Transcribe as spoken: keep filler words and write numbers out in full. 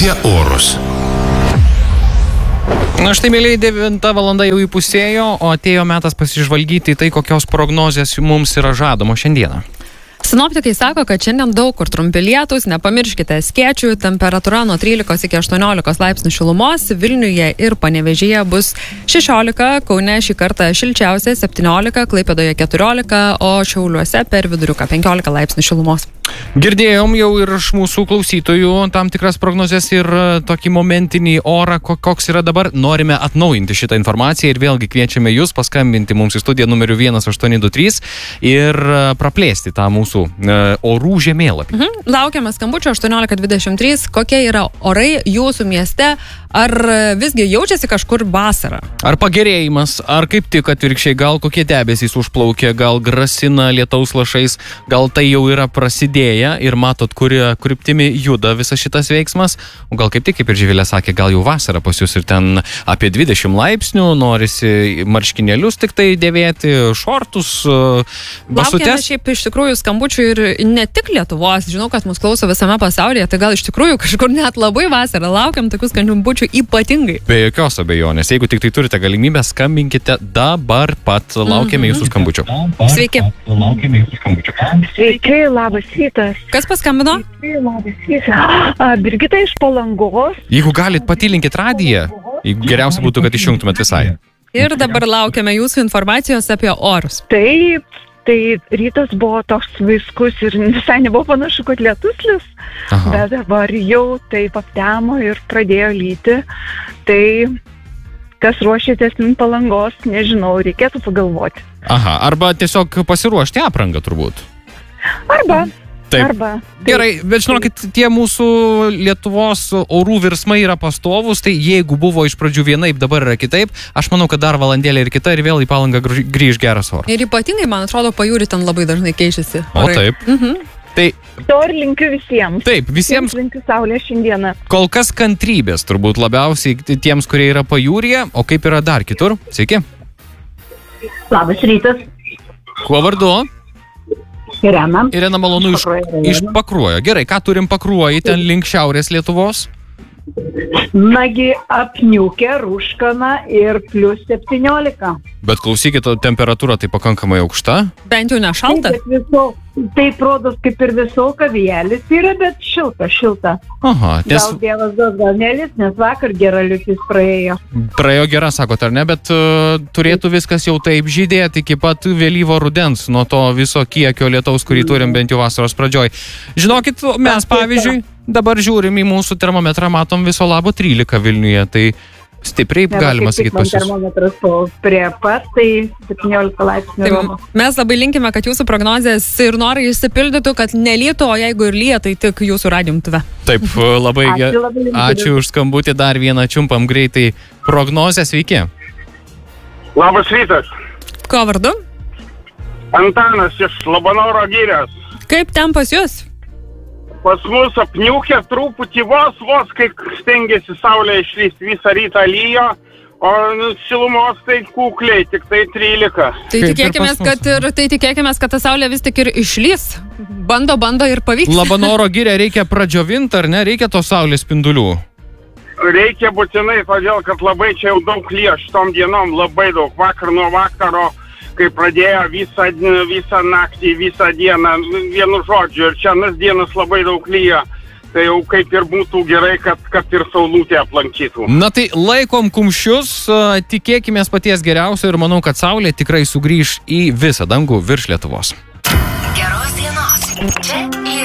apie orus. Na štai, mėlyje, devinta valanda jau įpusėjo, o atėjo metas pasižvalgyti į tai, kokios prognozės mums yra žadamo šiandieną. Sinoptikai sako, kad šiandien daug kur trumpi lietūs, nepamirškite skėčių, temperatūra nuo trylikos iki aštuoniolikos laipsnių šilumos, Vilniuje ir Panevėžyje bus šešiolika, Kaune šį kartą šilčiausia septyniolika, Klaipėdoje keturiolika, o Šiauliuose per viduriuką penkiolika laipsnių šilumos. Girdėjom jau ir iš mūsų klausytojų tam tikras prognozes ir tokį momentinį orą, koks yra dabar. Norime atnaujinti šitą informaciją ir vėlgi kviečiame jūs paskambinti mums į studiją numeriu vienas aštuoni du trys ir praplėsti tą mūsų e, orų žemėlapį. Mhm. Laukiame skambučio aštuoniolika dvidešimt trys. Kokie yra orai jūsų mieste? Ar visgi jaučiasi kažkur vasara? Ar pagerėjimas, ar kaip tik atvirkščiai, gal kokie debesys užplaukė, gal grasina lietaus lašais, gal tai jau yra prasidėję ir matot, kuria kryptimi juda visas šitas veiksmas, o gal kaip tik, kaip ir Živilė sakė, gal jau vasara pas jūs ir ten apie dvidešimt laipsnių, norisi marškinėlius tik tai dėvėti, šortus, basutes. Laukiame šiaip iš tikrųjų skambučių ir ne tik Lietuvos, žinau, kad mus klauso visame pasaulyje, tai gal iš tikrųjų kažkur net labai vasara, laukiam tokius skambučių ypatingai. Be jokios abejonės, jeigu tik tai turite galimybę, skambinkite dabar pat, laukiame mm-hmm. jūsų skambučių. Sveiki. Sveiki, labas rytas. Kas paskambino? Sveiki, labas rytas. A, Birgita iš Palangos. Jeigu galit, patylinkit radiją, jeigu geriausia būtų, kad išjungtumėt visai. Ir dabar laukiame jūsų informacijos apie orus. Taip, tai rytas buvo toks vaiskus ir visai nebuvo panašu, kad lietus lis, Aha. bet dabar jau taip aptemo ir pradėjo lyti. Tai kas ruošėtės link Palangos, nežinau, reikėtų pagalvoti. Aha, arba tiesiog pasiruošti aprangą turbūt. Arba. Taip. Arba. Taip. Gerai, bet žinokit, tie mūsų Lietuvos orų virsmai yra pastovus, tai jeigu buvo iš pradžių vienaip, dabar yra kitaip, aš manau, kad dar valandėlė ir kita ir vėl į Palangą grįž geras oras. Ir ypatingai, man atrodo, pajūrį ten labai dažnai keičiasi. O taip. Mhm. Tai, To ir linkiu visiems. taip, visiems Linkiu saulės šiandieną. kol kas kantrybės turbūt labiausiai tiems, kurie yra pajūryje, o kaip yra dar kitur. Sveiki. Labas rytas, Kuo vardu? Irena. Irena, malonu iš, iš Pakruojo. Gerai, ką turim Pakruojį ten link šiaurės Lietuvos? Nagi apniukę, rūškana ir plus septyniolika. Bet klausykit, o temperatūra tai pakankamai aukšta. Bent jau nešalta. Taip, viso, taip rodos kaip ir visoka vėjelis yra, bet šilta, šilta. Aha, nes Gal dievas duos, gal nelis, nes vakar gera liūtis praėjo. praėjo gera, sakot, ar ne, bet uh, turėtų viskas jau taip žydėti iki pat vėlyvo rudens, nuo to viso kiekio lietaus, kurį turim bent jau vasaros pradžioj. Žinokit, mes pavyzdžiui, dabar žiūrim į mūsų termometrą, matom viso labo trylika Vilniuje, tai stipriai Ne, galima kaip tik sakyti man pas jūs. termometras po prie pat, tai septyniolika laipsnių Tai Romos. mes labai linkime, kad jūsų prognozės ir norai išsipildytų, kad nelytų, o jeigu ir lyja, tai tik jūsų radijumtuve. Taip, labai Ačiū gerai. labai, linkiu. Ačiū už skambutį, dar vieną čiumpam greitai. Prognozę, sveiki. Labas rytas. Ko vardu? Antanas iš Labanoro girios. Kaip ten pas jūs? Pas mus apniukę truputį vos, vos, kai stengiasi saulė išlysti, visą rytą lyjo, o šilumos tai kukliai, tik tai trylika. Tai Kaip ir tikėkime, pas mus. kad, ir, tai tikėkime, kad ta saulė vis tik ir išlys. Bando, bando ir pavyks. Labanoro girę reikia pradžiovinti, ar ne? Reikia to saulės spindulių. Reikia būtinai, todėl, kad labai čia jau daug lyjo šitom dienom, labai daug. Vakar nuo vakaro, kai pradėjo visą, visą naktį, visą dieną, vienu žodžiu, ir čia nas dienas labai daug lyjo. Tai jau kaip ir būtų gerai, kad, kad ir saulutė aplankytų. Na tai laikom kumščius, tikėkime paties geriausio ir manau, kad saulė tikrai sugrįž į visą dangų virš Lietuvos. Geros dienos. Čia